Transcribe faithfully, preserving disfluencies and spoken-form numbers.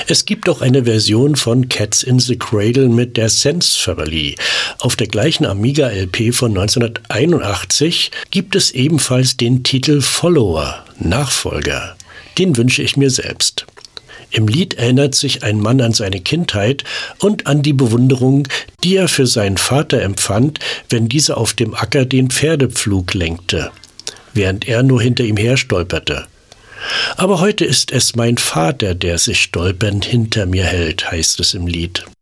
Es gibt auch eine Version von Cats in the Cradle mit der Sense Family. Auf der gleichen Amiga-L P von neunzehnhunderteinundachtzig gibt es ebenfalls den Titel Follower, Nachfolger. Den wünsche ich mir selbst. Im Lied erinnert sich ein Mann an seine Kindheit und an die Bewunderung, die er für seinen Vater empfand, wenn dieser auf dem Acker den Pferdepflug lenkte, während er nur hinter ihm her stolperte. Aber heute ist es mein Vater, der sich stolpernd hinter mir hält, heißt es im Lied.